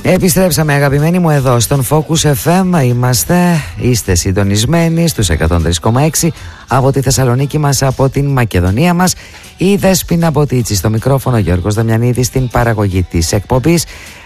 Επιστρέψαμε, αγαπημένοι μου, εδώ στον Focus FM. Είστε συντονισμένοι στους 103,6 από τη Θεσσαλονίκη μας, από την Μακεδονία μας. Η Δέσποινα Μποτίτσι στο μικρόφωνο, Γιώργος Δαμιανίδης στην παραγωγή της εκπομπής.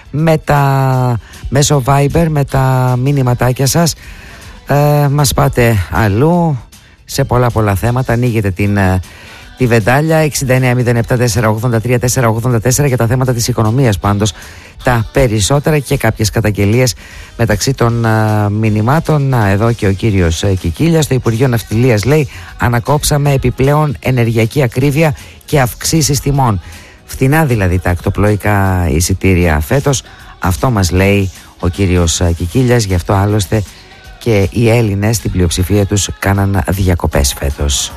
Μέσω Viber, με τα μηνυματάκια σας μας πάτε αλλού σε πολλά θέματα. Ανοίγετε τη βεντάλια 6907-483-484 για τα θέματα της οικονομίας, πάντως τα περισσότερα, και κάποιες καταγγελίες μεταξύ των μηνυμάτων. Εδώ και ο κύριος Κικίλιας στο Υπουργείο Ναυτιλίας λέει: ανακόψαμε επιπλέον ενεργειακή ακρίβεια και αυξήσεις τιμών. Φτηνά δηλαδή τα ακτοπλοϊκά εισιτήρια φέτος. Αυτό μας λέει ο κύριος Κικίλιας. Γι' αυτό άλλωστε και οι Έλληνες στην πλειοψηφία τους κάναν διακοπές φέτος.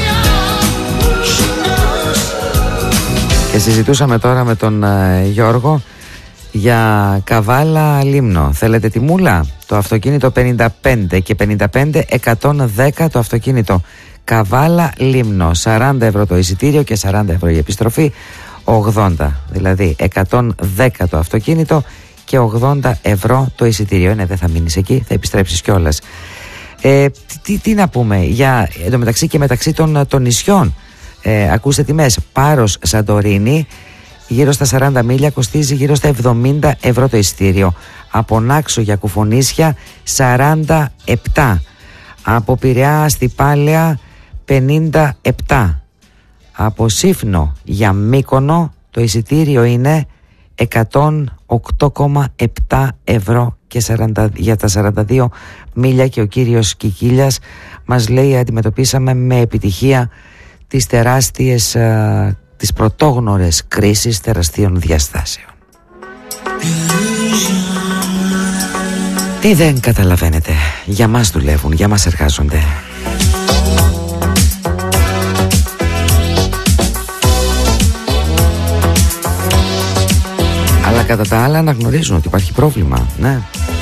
Και συζητούσαμε τώρα με τον Γιώργο για Καβάλα Λίμνο. Θέλετε τιμούλα? Το αυτοκίνητο 55 και 55 110 το αυτοκίνητο Καβάλα Λίμνο. 40 ευρώ το εισιτήριο και 40 ευρώ η επιστροφή. 80, δηλαδή 110 το αυτοκίνητο και 80 ευρώ το εισιτήριο. Δεν θα μείνεις εκεί, θα επιστρέψεις κιόλας. Τι να πούμε για εντωμεταξύ και μεταξύ των νησιών. Ακούστε τιμές. Πάρος Σαντορίνη γύρω στα 40 μίλια κοστίζει γύρω στα 70 ευρώ το εισιτήριο. Από Νάξο για Κουφονίσια 47. Από Πειραιά στη Πάλαια 57. Από Σύφνο για Μύκονο το εισιτήριο είναι 108,7 ευρώ και για τα 42 μίλια. Και ο κύριος Κικίλιας μας λέει: αντιμετωπίσαμε με επιτυχία τις πρωτόγνωρες κρίσεις τεραστίων διαστάσεων. Τι δεν καταλαβαίνετε? Για μας δουλεύουν, για μας εργάζονται. Αλλά κατά τα άλλα αναγνωρίζουν ότι υπάρχει πρόβλημα, ναι.